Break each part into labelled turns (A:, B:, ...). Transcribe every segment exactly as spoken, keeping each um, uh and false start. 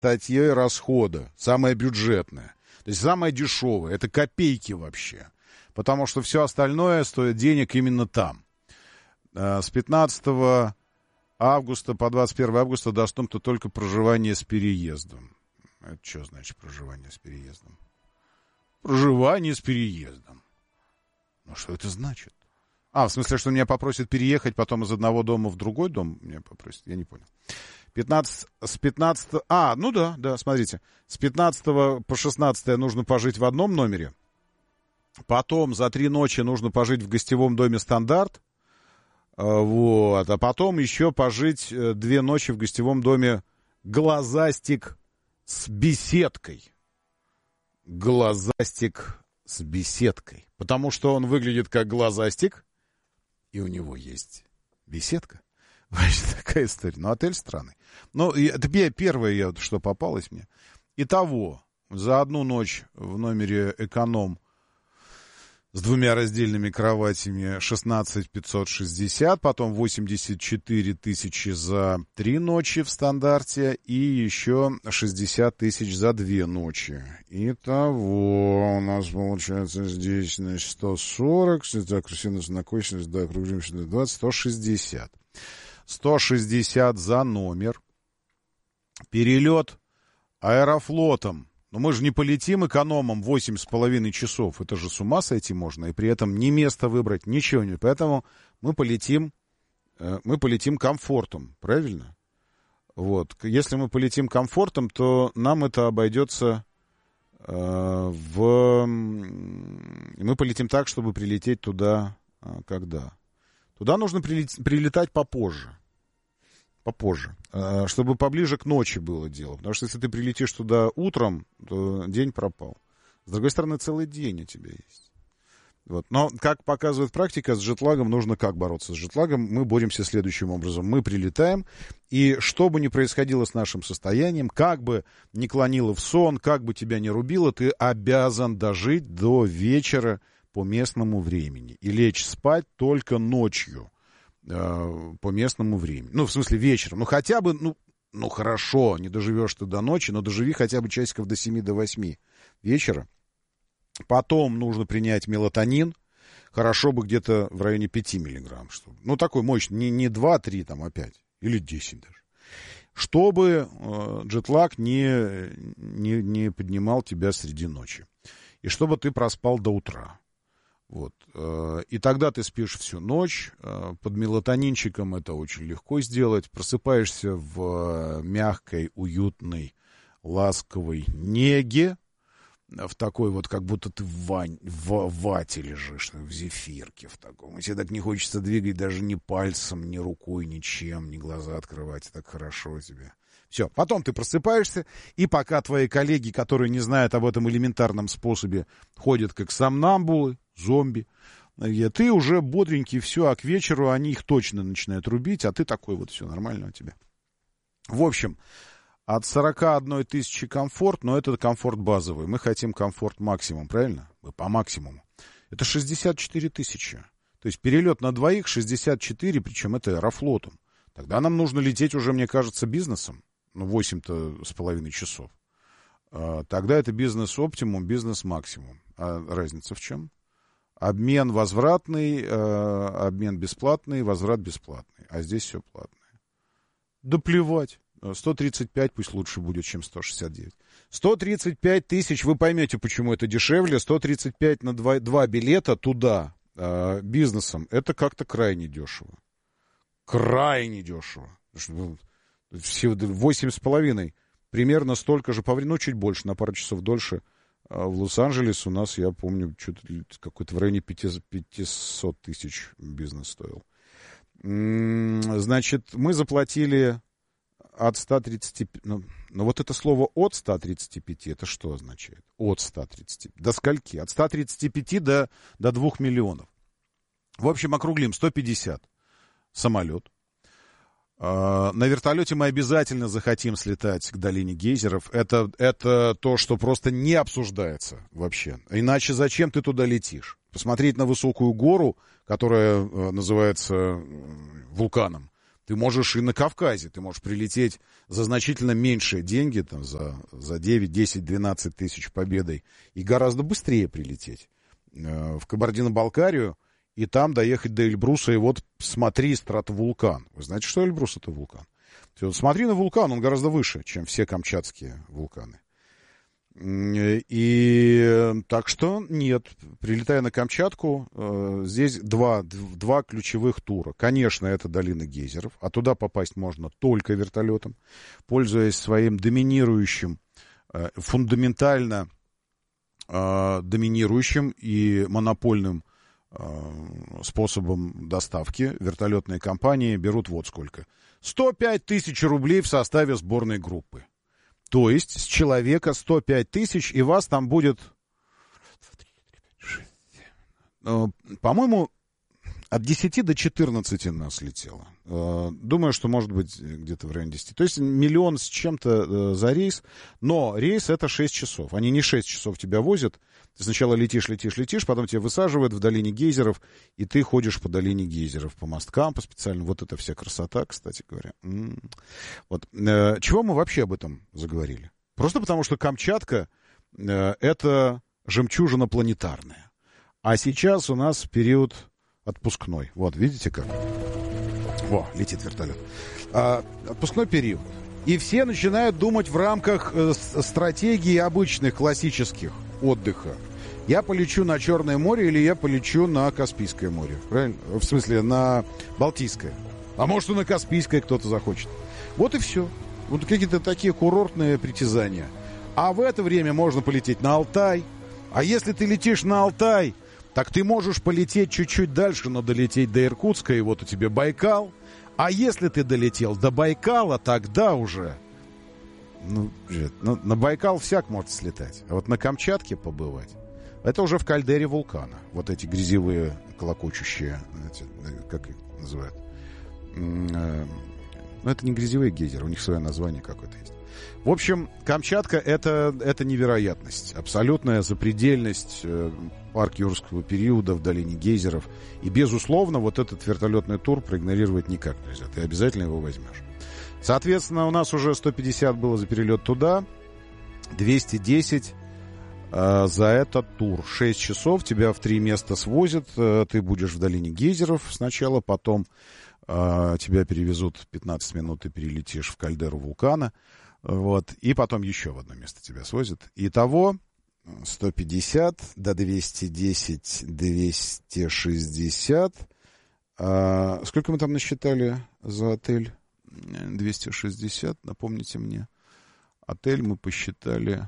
A: статьей расхода, самая бюджетная. То есть самая дешевая, это копейки вообще. Потому что все остальное стоит денег именно там. С пятнадцатого августа по двадцать первое августа доступно только проживание с переездом. Это что значит проживание с переездом? Проживание с переездом. Ну, что это значит? А, в смысле, что меня попросят переехать потом из одного дома в другой дом? Меня попросят, я не понял. пятнадцать, с пятнадцатого... А, ну да, да, смотрите. С пятнадцатого по шестнадцатое нужно пожить в одном номере. Потом за три ночи нужно пожить в гостевом доме «Стандарт». Вот. А потом еще пожить две ночи в гостевом доме «Глазастик» с беседкой. «Глазастик» с беседкой. Потому что он выглядит как глазастик, и у него есть беседка. Вообще такая история. Ну, отель странный. Ну, это первое, что попалось мне. Итого, за одну ночь в номере «Эконом» с двумя раздельными кроватями шестнадцать тысяч пятьсот шестьдесят, потом восемьдесят четыре тысячи за три ночи в «Стандарте» и еще шестьдесят тысяч за две ночи. Итого у нас получается здесь, значит, сто сорок, так, знакомься, да, округлим сюда двадцать, сто шестьдесят. сто шестьдесят за номер. Перелет аэрофлотом. Но мы же не полетим экономом восемь с половиной часов. Это же с ума сойти можно. И при этом ни место выбрать, ничего не. Поэтому мы полетим, мы полетим комфортом. Правильно? Вот. Если мы полетим комфортом, то нам это обойдется э, в... Мы полетим так, чтобы прилететь туда э, когда? Туда нужно прилет... прилетать попозже. Попозже, чтобы поближе к ночи было дело. Потому что если ты прилетишь туда утром, то день пропал. С другой стороны, целый день у тебя есть. Вот. Но, как показывает практика, с джетлагом нужно как бороться? С джетлагом мы боремся следующим образом. Мы прилетаем, и что бы ни происходило с нашим состоянием, как бы ни клонило в сон, как бы тебя ни рубило, ты обязан дожить до вечера по местному времени и лечь спать только ночью по местному времени. Ну, в смысле, вечером. Ну, хотя бы, ну, ну, хорошо, не доживешь ты до ночи, но доживи хотя бы часиков до семи, до восьми вечера. Потом нужно принять мелатонин. Хорошо бы где-то в районе пяти миллиграмм. Чтобы, ну, такой мощный, не, не два-три, там, а пять. Или десять даже. Чтобы э, джетлаг не, не, не поднимал тебя среди ночи. И чтобы ты проспал до утра. Вот. И тогда ты спишь всю ночь. Под мелатонинчиком это очень легко сделать. Просыпаешься в мягкой, уютной, ласковой неге. В такой вот, как будто ты в, вань, в вате лежишь, в зефирке в таком. И тебе так не хочется двигать даже ни пальцем, ни рукой, ничем, ни глаза открывать. Так хорошо тебе. Все, потом ты просыпаешься, и пока твои коллеги, которые не знают об этом элементарном способе, ходят как сомнамбулы, зомби, ты уже бодренький, все, а к вечеру они их точно начинают рубить, а ты такой вот, все нормально у тебя. В общем, от сорок одной тысячи комфорт, но это комфорт базовый. Мы хотим комфорт максимум, правильно? Мы по максимуму. Это шестьдесят четыре тысячи. То есть перелет на двоих шестьдесят четыре, причем это аэрофлотом. Тогда нам нужно лететь уже, мне кажется, бизнесом. Ну, восемь-то с половиной часов. Тогда это бизнес-оптимум, бизнес-максимум. А разница в чем? Обмен возвратный, обмен бесплатный, возврат бесплатный. А здесь все платное. Да плевать. сто тридцать пять пусть лучше будет, чем сто шестьдесят девять. сто тридцать пять тысяч, вы поймете, почему это дешевле. сто тридцать пять на два, два билета туда бизнесом. Это как-то крайне дешево. Крайне дешево. Все восемь с половиной. Примерно столько же по времени, ну, чуть больше, на пару часов дольше. А в Лос-Анджелес у нас, я помню, что-то какой-то в районе пятьсот тысяч бизнес стоил. Значит, мы заплатили от ста тридцати пяти... Ну, ну, вот это слово «от ста тридцати пяти», это что означает? От ста тридцати пяти. До скольки? От ста тридцати пяти до, до двух миллионов. В общем, округлим, сто пятьдесят. Самолет. На вертолете мы обязательно захотим слетать к долине гейзеров. Это, это то, что просто не обсуждается вообще. Иначе зачем ты туда летишь? Посмотреть на высокую гору, которая называется вулканом. Ты можешь и на Кавказе, ты можешь прилететь за значительно меньшие деньги, там, за, за девять, десять, двенадцать тысяч победой, и гораздо быстрее прилететь э, в Кабардино-Балкарию, и там доехать до Эльбруса, и вот смотри стратовулкан. Вы знаете, что Эльбрус — это вулкан? Вот смотри на вулкан, он гораздо выше, чем все камчатские вулканы. И так что нет, прилетая на Камчатку, э, здесь два, два ключевых тура. Конечно, это долина гейзеров, а туда попасть можно только вертолетом, пользуясь своим доминирующим, э, фундаментально э, доминирующим и монопольным э, способом доставки. Вертолетные компании берут вот сколько. сто пять тысяч рублей в составе сборной группы. То есть с человека сто пять тысяч, и вас там будет, по-моему, от десяти до четырнадцати нас летело. Думаю, что может быть где-то в районе десяти. То есть миллион с чем-то за рейс, но рейс — это шесть часов. Они не шесть часов тебя возят. Ты сначала летишь, летишь, летишь, потом тебя высаживают в долине гейзеров, и ты ходишь по долине гейзеров, по мосткам, по специальным. Вот это вся красота, кстати говоря. М-м. Вот. Чего мы вообще об этом заговорили? Просто потому, что Камчатка — это жемчужина планетарная. А сейчас у нас период отпускной. Вот, видите как? Во, летит вертолет. А, отпускной период. И все начинают думать в рамках э, стратегии обычных, классических отдыха. Я полечу на Черное море или я полечу на Каспийское море. Правильно? В смысле, на Балтийское. А может, и на Каспийское кто-то захочет. Вот и все. Вот какие-то такие курортные притязания. А в это время можно полететь на Алтай. А если ты летишь на Алтай, так ты можешь полететь чуть-чуть дальше, но долететь до Иркутска, и вот у тебя Байкал. А если ты долетел до Байкала, тогда уже... Ну, ну, на Байкал всяк может слетать. А вот на Камчатке побывать, это уже в кальдере вулкана. Вот эти грязевые, клокочущие, эти, как их называют? Ну, это не грязевые гейзеры, у них свое название какое-то есть. В общем, Камчатка это, — это невероятность. Абсолютная запредельность э, парка юрского периода в долине гейзеров. И, безусловно, вот этот вертолетный тур проигнорировать никак нельзя. Ты обязательно его возьмешь. Соответственно, у нас уже сто пятьдесят было за перелет туда, двести десять э, за этот тур. шесть часов тебя в три места свозят, э, ты будешь в долине гейзеров сначала, потом э, тебя перевезут пятнадцать минут, ты перелетишь в кальдеру вулкана, вот, и потом еще в одно место тебя свозят. Итого сто пятьдесят до двести десять, двести шестьдесят. Э, сколько мы там насчитали за отель? двести шестьдесят, напомните мне. Отель мы посчитали...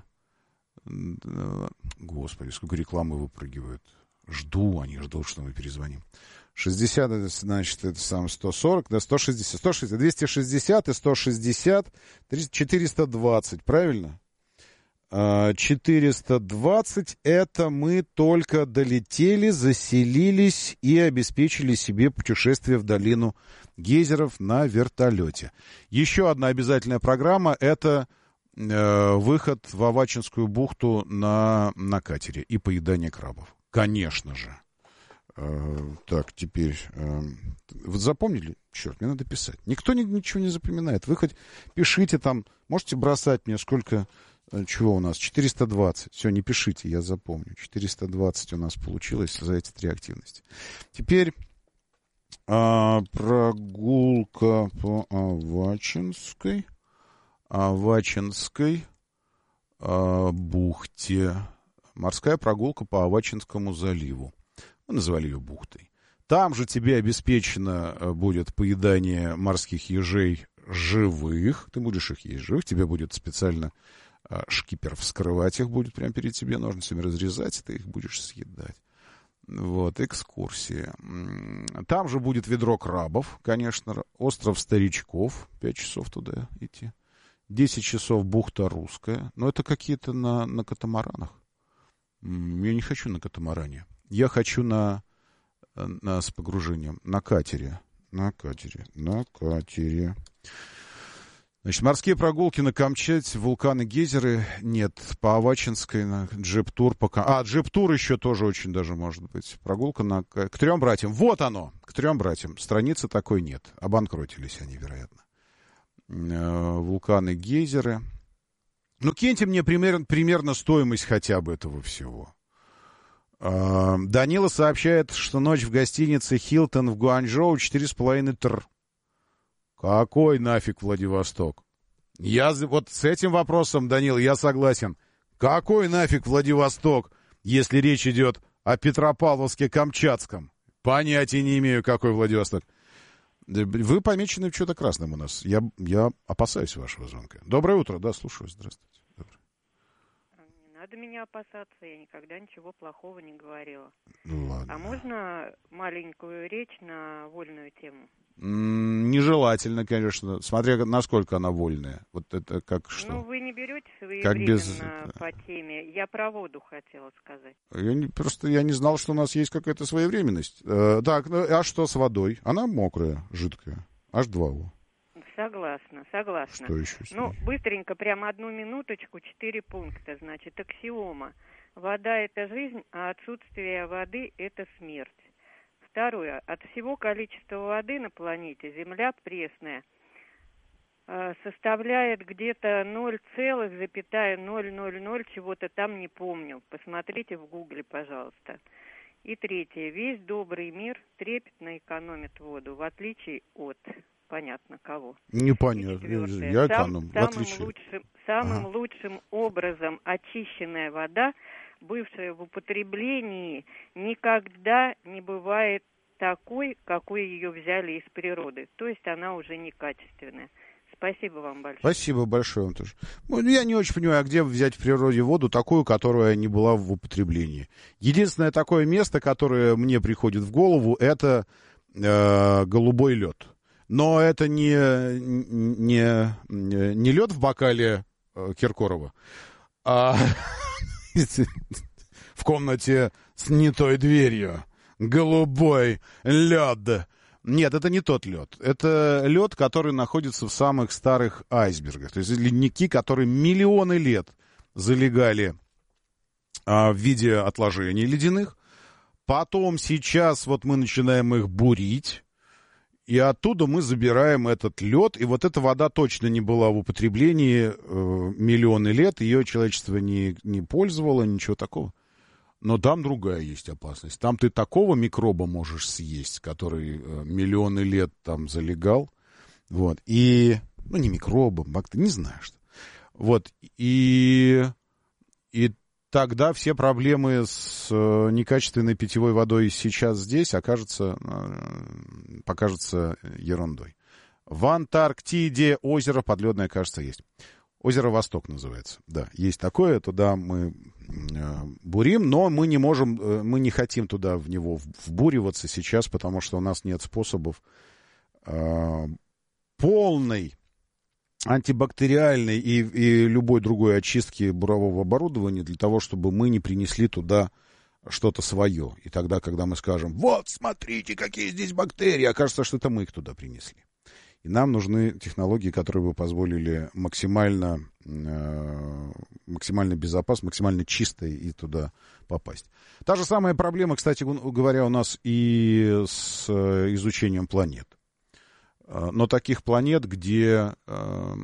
A: Господи, сколько рекламы выпрыгивают. Жду, они ждут, что мы перезвоним. шестьдесят, это значит, это сам сто сорок, да, сто шестьдесят, сто шестьдесят, двести шестьдесят и сто шестьдесят, четыреста двадцать, правильно? четыреста двадцать это мы только долетели, заселились и обеспечили себе путешествие в долину гейзеров на вертолете. Еще одна обязательная программа — это э, выход в Авачинскую бухту на, на катере и поедание крабов. Конечно же. Э, так, теперь... Э, вы запомнили? Черт, мне надо писать. Никто ни, ничего не запоминает. Вы хоть пишите там, можете бросать мне сколько... Чего у нас? четыреста двадцать. Все, не пишите, я запомню. четыреста двадцать у нас получилось за эти три активности. Теперь а, прогулка по Авачинской. Авачинской а, бухте. Морская прогулка по Авачинскому заливу. Мы назвали ее бухтой. Там же тебе обеспечено будет поедание морских ежей живых. Ты будешь их есть живых. Тебе будет специально... шкипер вскрывать их будет прямо перед тебе, ножницами разрезать, и ты их будешь съедать. Вот, экскурсии. Там же будет ведро крабов, конечно, остров Старичков, пять часов туда идти. десять часов бухта Русская. Но это какие-то на, на катамаранах. Я не хочу на катамаране. Я хочу на, на, с погружением, на катере. На катере, на катере. Значит, морские прогулки на Камчатке, вулканы, гейзеры нет. По Авачинской, на джип-тур. По... А, джип-тур еще тоже очень даже может быть. Прогулка на... к трем братьям. Вот оно, к трем братьям. Страницы такой нет. Обанкротились они, вероятно. Вулканы, гейзеры. Ну, киньте мне примерно, примерно стоимость хотя бы этого всего. Данила сообщает, что ночь в гостинице «Хилтон» в Гуанчжоу четыре с половиной тысячи. Какой нафиг Владивосток? Я вот с этим вопросом, Данил, я согласен. Какой нафиг Владивосток, если речь идет о Петропавловске-Камчатском? Понятия не имею, какой Владивосток. Вы помечены что-то красным у нас. Я, я опасаюсь вашего звонка. Доброе утро, да, слушаю. Здравствуйте. Доброе.
B: Не надо меня опасаться, я никогда ничего плохого не говорила.
A: Ну, ладно.
B: А можно маленькую речь на вольную тему?
A: Нежелательно, конечно, смотря насколько она вольная. Вот это как что?
B: Ну, вы не берете своевременно
A: как без...
B: по теме. Я про воду хотела сказать.
A: Я не, просто я не знал, что у нас есть какая-то своевременность. Э, так, ну, а что с водой? Она мокрая, жидкая. эйч два о.
B: Согласна, согласна.
A: Что еще с ней?
B: Ну, быстренько, прямо одну минуточку, четыре пункта. Значит, аксиома. Вода – это жизнь, а отсутствие воды – это смерть. Второе. От всего количества воды на планете Земля пресная э, составляет где-то ноль целых ноль ноль ноль, чего-то там не помню. Посмотрите в гугле, пожалуйста. И третье. Весь добрый мир трепетно экономит воду, в отличие от, понятно, кого.
A: Непонятно. Я эконом.
B: Сам,
A: в отличие.
B: Самым, лучшим, самым
A: ага.
B: лучшим образом очищенная вода, бывшая в употреблении, никогда не бывает такой, какой ее взяли из природы. То есть она уже некачественная. Спасибо вам большое.
A: Спасибо большое вам тоже. Ну, я не очень понимаю, а где взять в природе воду такую, которая не была в употреблении. Единственное такое место, которое мне приходит в голову, это э, голубой лед. Но это не, не, не лед в бокале э, Киркорова, а в комнате с не той дверью. Голубой лед. Нет, это не тот лед. Это лед, который находится в самых старых айсбергах. То есть ледники, которые миллионы лет залегали а, в виде отложений ледяных. Потом сейчас вот мы начинаем их бурить. И оттуда мы забираем этот лед. И вот эта вода точно не была в употреблении э, миллионы лет. Ее человечество не, не пользовало, ничего такого. Но там другая есть опасность. Там ты такого микроба можешь съесть, который э, миллионы лет там залегал. Вот. И, ну, не микроба, бактерии, не знаю что. Вот. И, и тогда все проблемы с э, некачественной питьевой водой сейчас здесь окажутся, э, покажутся ерундой. В Антарктиде озеро подледное, кажется, есть. Озеро Восток называется. Да, есть такое. Туда мы э, бурим, но мы не можем, э, мы не хотим туда в него вбуриваться сейчас, потому что у нас нет способов э, полной антибактериальной и, и любой другой очистки бурового оборудования для того, чтобы мы не принесли туда что-то свое. И тогда, когда мы скажем, вот, смотрите, какие здесь бактерии, окажется, что это мы их туда принесли. И нам нужны технологии, которые бы позволили максимально, э, максимально безопасно, максимально чисто и туда попасть. Та же самая проблема, кстати говоря, у нас и с изучением планет. Но таких планет, где, э,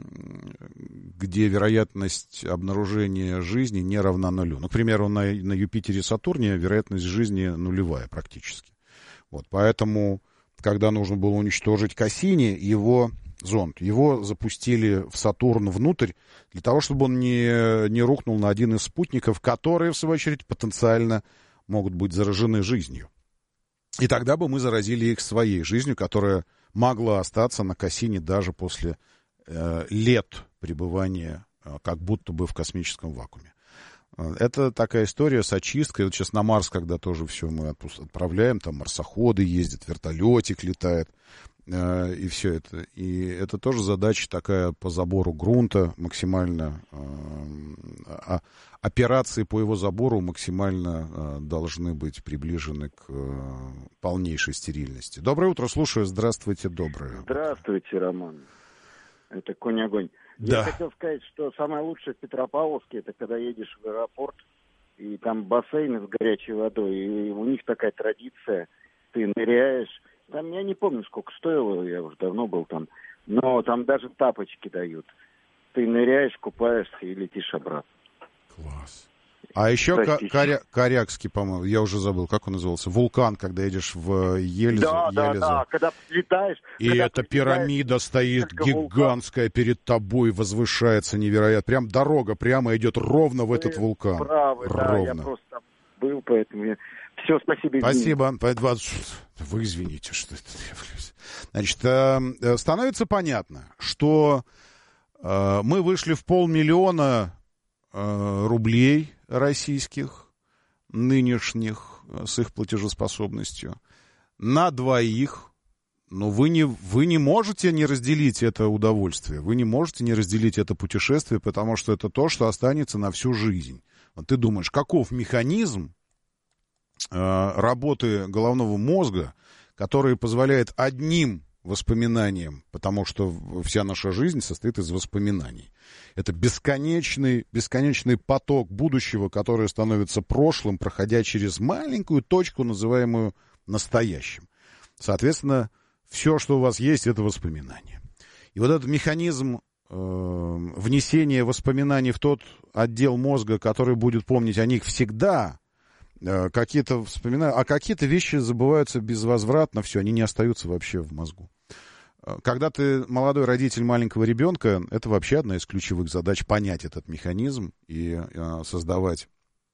A: где вероятность обнаружения жизни не равна нулю. Ну, к примеру, на, на Юпитере и Сатурне вероятность жизни нулевая практически. Вот, поэтому... Когда нужно было уничтожить Кассини, его зонд, его запустили в Сатурн внутрь, для того, чтобы он не, не рухнул на один из спутников, которые, в свою очередь, потенциально могут быть заражены жизнью. И тогда бы мы заразили их своей жизнью, которая могла остаться на Кассини даже после э, лет пребывания э, как будто бы в космическом вакууме. Это такая история с очисткой. Вот сейчас на Марс, когда тоже все мы отправляем, там марсоходы ездят, вертолетик летает, э, и все это. И это тоже задача такая по забору грунта максимально. Э, а, операции по его забору максимально э, должны быть приближены к э, полнейшей стерильности. Доброе утро, слушаю. Здравствуйте, доброе.
C: Здравствуйте, Роман. Это конь-огонь.
A: Да.
C: Я хотел сказать, что самое лучшее в Петропавловске, это когда едешь в аэропорт, и там бассейны с горячей водой, и у них такая традиция, ты ныряешь. Там, я не помню, сколько стоило, я уже давно был там, но там даже тапочки дают. Ты ныряешь, купаешься и летишь обратно.
A: Класс. А еще Коря... Корякский, по-моему, я уже забыл, как он назывался, вулкан, когда едешь в Елизу.
C: Да, да,
A: Елизу.
C: да, когда летаешь.
A: И
C: когда
A: эта пирамида стоит гигантская
C: вулкан.
A: Перед тобой, возвышается невероятно. Прям дорога прямо идет ровно в
C: Вы
A: этот вулкан.
C: Правы,
A: ровно.
C: да, я просто там был, поэтому я... Все, спасибо.
A: Спасибо. Вы извините, что это... Значит, становится понятно, что мы вышли в полмиллиона рублей российских, нынешних, с их платежеспособностью, на двоих. Но вы не, вы не можете не разделить это удовольствие, вы не можете не разделить это путешествие, потому что это то, что останется на всю жизнь. Вот ты думаешь, каков механизм э, работы головного мозга, который позволяет одним воспоминаниям, потому что вся наша жизнь состоит из воспоминаний. Это бесконечный, бесконечный поток будущего, который становится прошлым, проходя через маленькую точку, называемую настоящим. Соответственно, все, что у вас есть, это воспоминания. И вот этот механизм э, внесения воспоминаний в тот отдел мозга, который будет помнить о них всегда, э, какие-то вспоминания, а какие-то вещи забываются безвозвратно, все, они не остаются вообще в мозгу. Когда ты молодой родитель маленького ребенка, это вообще одна из ключевых задач — понять этот механизм и э, создавать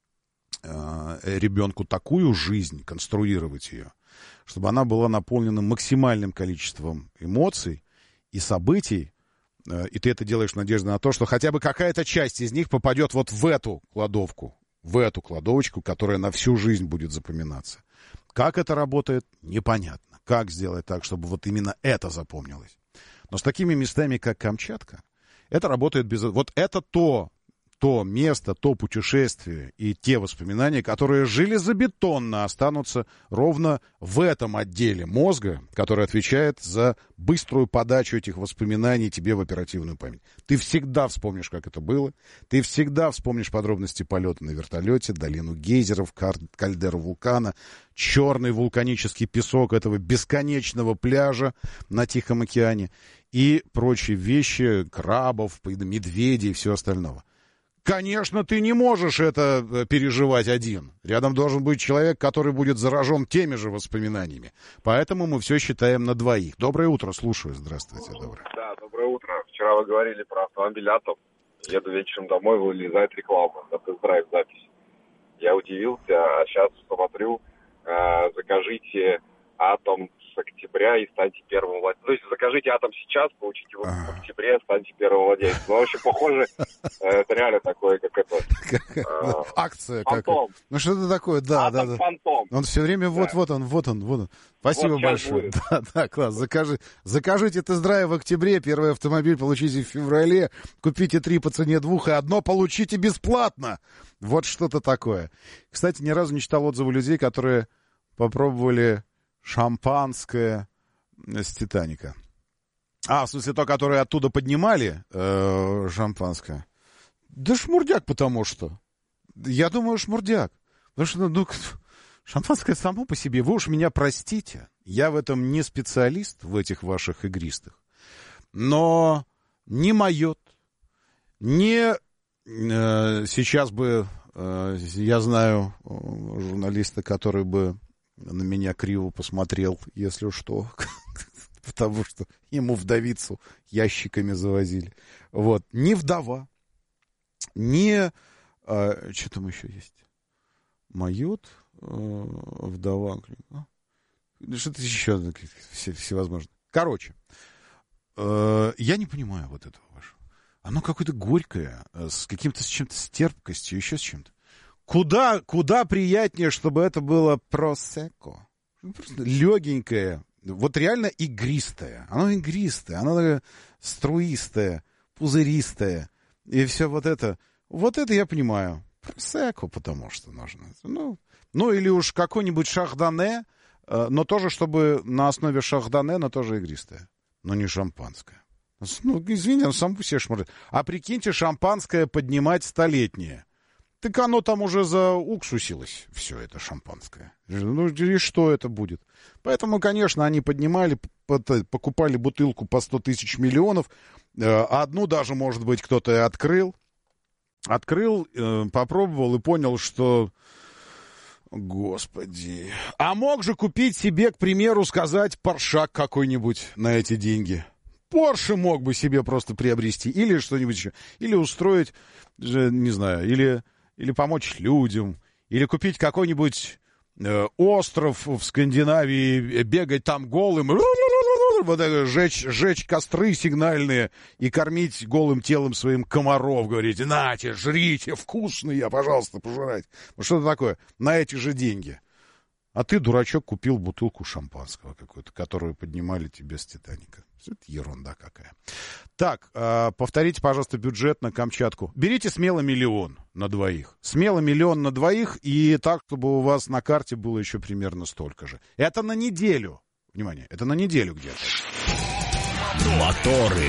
A: э, ребенку такую жизнь, конструировать ее, чтобы она была наполнена максимальным количеством эмоций и событий, э, и ты это делаешь в надежде на то, что хотя бы какая-то часть из них попадет вот в эту кладовку, в эту кладовочку, которая на всю жизнь будет запоминаться. Как это работает, непонятно. Как сделать так, чтобы вот именно это запомнилось. Но с такими местами, как Камчатка, это работает без... Вот это то, то место, то путешествие и те воспоминания, которые железобетонно останутся ровно в этом отделе мозга, который отвечает за быструю подачу этих воспоминаний тебе в оперативную память. Ты всегда вспомнишь, как это было. Ты всегда вспомнишь подробности полета на вертолете, долину гейзеров, кальдеру вулкана, черный вулканический песок этого бесконечного пляжа на Тихом океане и прочие вещи, крабов, медведей и все остальное. Конечно, ты не можешь это переживать один. Рядом должен быть человек, который будет заражен теми же воспоминаниями. Поэтому мы все считаем на двоих. Доброе утро, слушаю. Здравствуйте, доброе.
D: Да, доброе утро. Вчера вы говорили про автомобиль «Атом». Еду вечером домой, вылезает реклама на тест-драйв запись. Я удивился, а сейчас смотрю, э, закажите «Атом» с октября и станьте первым владельцем. То есть закажите «Атом» сейчас, получите его в октябре, станьте первым владельцем. Ну, в общем, похоже, это реально такое, как это...
A: Акция. Фантом. Ну, что-то такое, да, да, да.
D: Фантом.
A: Он все время вот-вот он, вот он, вот он. Спасибо большое. Да, да, класс. Закажи, закажите тест-драйв в октябре, первый автомобиль получите в феврале, купите три по цене двух, и одно получите бесплатно. Вот что-то такое. Кстати, ни разу не читал отзывы людей, которые попробовали шампанское с «Титаника». А, в смысле, то, которое оттуда поднимали, э, шампанское. Да шмурдяк, потому что. Я думаю, шмурдяк. Потому что, ну, шампанское само по себе. Вы уж меня простите. Я в этом не специалист, в этих ваших игристых. Но не майот, не... Э, сейчас бы, э, я знаю журналиста, который бы на меня криво посмотрел, если что, потому что ему вдовицу ящиками завозили. Вот. Не вдова, не... А, что там еще есть? Майот, а, вдова. Что-то еще все, всевозможно. Короче, а, я не понимаю вот этого вашего. Оно какое-то горькое, с каким-то, с чем-то, с терпкостью, еще с чем-то. Куда, куда приятнее, чтобы это было просекко. Просто легенькое. Вот реально игристое. Оно игристое. Оно такое струистое, пузыристое. И все вот это. Вот это я понимаю. Просекко, потому что нужно. Ну, ну или уж какой-нибудь шардоне, но тоже, чтобы на основе шардоне, но тоже игристое. Но не шампанское. Ну, извини, он сам по себе шмырает. А прикиньте, шампанское поднимать столетнее. Так оно там уже зауксусилось, все это шампанское. Ну, и что это будет? Поэтому, конечно, они поднимали, покупали бутылку по сто тысяч миллионов. Одну даже, может быть, кто-то и открыл. Открыл, попробовал и понял, что... Господи. А мог же купить себе, к примеру, сказать, Поршак какой-нибудь на эти деньги. Порше мог бы себе просто приобрести. Или что-нибудь еще. Или устроить, не знаю, или... Или помочь людям, или купить какой-нибудь э, остров в Скандинавии, бегать там голым, вот это, жечь, жечь костры сигнальные и кормить голым телом своим комаров. Говорите, нате, жрите, вкусный я, пожалуйста, пожрать. Ну что это такое? На эти же деньги. А ты, дурачок, купил бутылку шампанского какую-то, которую поднимали тебе с Титаника. Это ерунда какая. Так, э, повторите, пожалуйста, бюджет на Камчатку. Берите смело миллион на двоих. Смело миллион на двоих, и так, чтобы у вас на карте было еще примерно столько же. Это на неделю. Внимание, это на неделю где-то.
E: Моторы.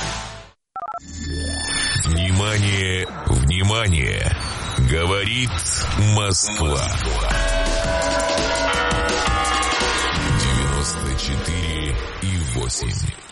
E: Внимание, внимание. Говорит Москва. девяносто четыре и восемь.